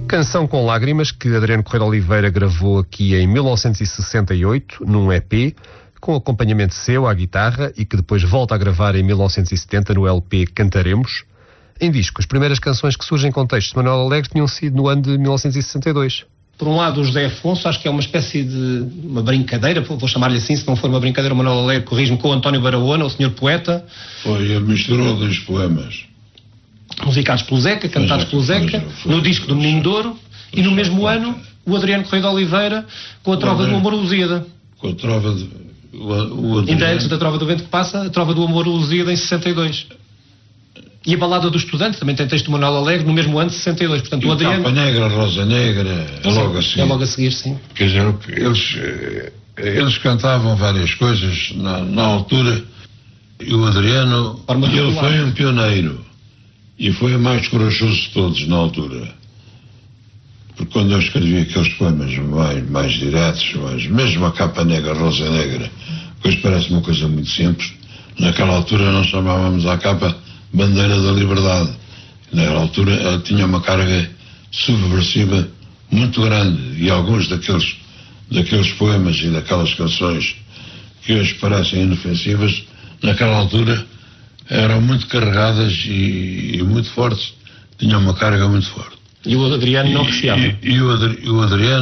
Canção com Lágrimas, que Adriano Correia de Oliveira gravou aqui em 1968, num EP, com acompanhamento seu à guitarra, e que depois volta a gravar em 1970 no LP Cantaremos. Em disco, as primeiras canções que surgem em contexto de Manuel Alegre tinham sido no ano de 1962. Por um lado, o José Afonso, acho que é uma espécie de uma brincadeira, vou chamar-lhe assim, se não for uma brincadeira, o Manuel Alegre corrige-me, com o António Barahona, o senhor poeta. Foi, ele misturou dois poemas. Musicados pelo Zeca, cantados pelo Zeca, no disco do Menino de Ouro, e no mesmo ano, o Adriano Correia de Oliveira, com a Trova do Amor Lusíada. Com a Trova de... Ainda antes da Trova do Vento que Passa, a Trova do Amor Lusíada em 62. E a Balada do Estudante, também tem texto do Manuel Alegre, no mesmo ano de 62. Portanto, o Adriano... Capa Negra, Rosa Negra, é logo a seguir. É logo a seguir, sim. Quer dizer, eles cantavam várias coisas na altura, e o Adriano, ele foi um pioneiro, e foi o mais corajoso de todos na altura. Porque quando eu escrevi aqueles poemas mais diretos, mesmo a Capa Negra, Rosa Negra, pois parece uma coisa muito simples, naquela altura nós chamávamos a capa Bandeira da Liberdade. Naquela altura ela tinha uma carga subversiva muito grande, e alguns daqueles poemas e daquelas canções que hoje parecem inofensivas, naquela altura eram muito carregadas e muito fortes, tinham uma carga muito forte. E o Adriano não receava. E o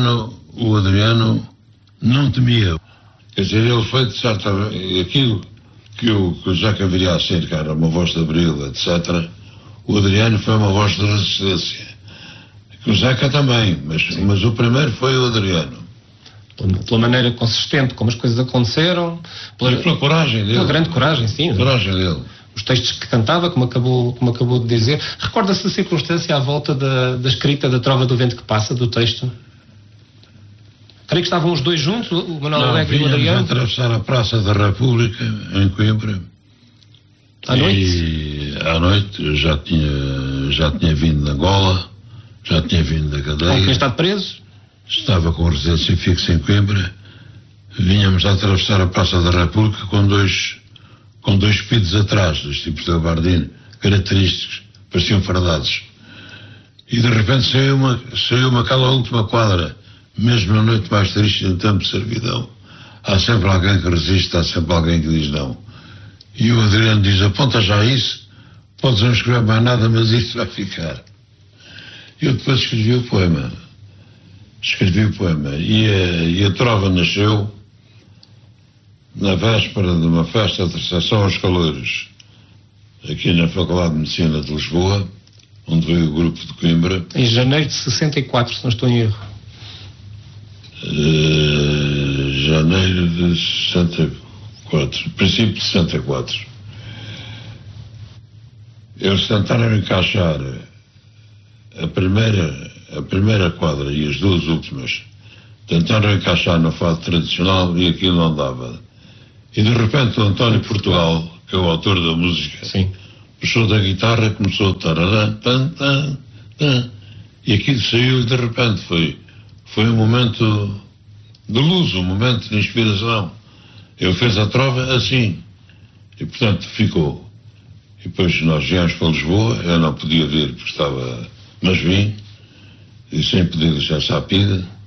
Adriano não temia. Quer dizer, ele foi de certa... Aquilo que o Zeca viria a ser, que era uma voz de abril, etc. O Adriano foi uma voz de resistência. O Zeca também, mas o primeiro foi o Adriano. Pela maneira consistente como as coisas aconteceram. Pela coragem dele. Pela grande coragem, sim. A coragem dele. Os textos que cantava, como acabou de dizer. Recorda-se da circunstância à volta da escrita da Trova do Vento que Passa, do texto? Creio que estavam os dois juntos, o Manuel Alegre e o Adriano. Atravessar a Praça da República, em Coimbra. À noite? E à noite eu já tinha vindo de Angola, já tinha vindo da cadeia. Tinha estado preso? Estava com residência fixa em Coimbra. Vínhamos a atravessar a Praça da República com dois pidos atrás, dos tipos de gabardine, característicos, pareciam fardados. E de repente saiu-me aquela última quadra, mesmo na noite mais triste em tempo de servidão. Há sempre alguém que resiste, há sempre alguém que diz não. E o Adriano diz, aponta já isso, podes não escrever mais nada, mas isso vai ficar. Eu depois escrevi o poema. E a Trova nasceu na véspera de uma festa de recepção aos calouros, aqui na Faculdade de Medicina de Lisboa, onde veio o grupo de Coimbra. Em janeiro de 64, se não estou em erro. Janeiro de 64, princípio de 64. Eles tentaram encaixar a primeira quadra e as duas últimas. Tentaram encaixar no fado tradicional e aquilo não dava. E de repente o António Portugal, que é o autor da música, sim, puxou da guitarra e começou a tararã, tan, tan, tan, e aquilo saiu e de repente foi um momento de luz, um momento de inspiração. Ele fez a Trova assim, e portanto ficou. E depois nós viemos para Lisboa, eu não podia vir porque estava, mas vim, e sem pedir licença à PIDE.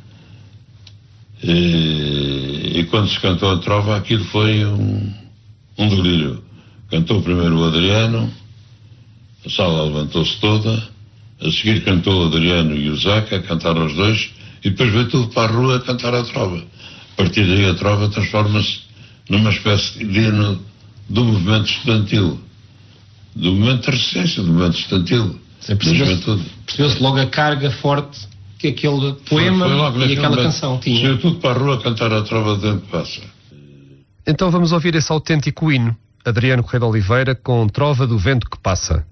E quando se cantou a Trova, aquilo foi um delírio. Cantou primeiro o Adriano, a sala levantou-se toda, a seguir cantou o Adriano e o Zeca, cantaram os dois, e depois veio tudo para a rua a cantar a Trova. A partir daí a Trova transforma-se numa espécie de hino do movimento estudantil, do momento de resistência, do momento estudantil. Percebeu-se logo a carga forte que aquele poema e aquela canção tinha. Saiu tudo para a rua a cantar a Trova do Vento que Passa. Então vamos ouvir esse autêntico hino. Adriano Correia de Oliveira com Trova do Vento que Passa.